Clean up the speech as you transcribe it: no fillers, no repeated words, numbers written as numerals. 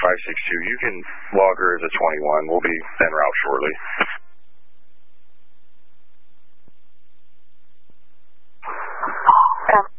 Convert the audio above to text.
562. You can log her as a 21. We'll be en route shortly. Okay.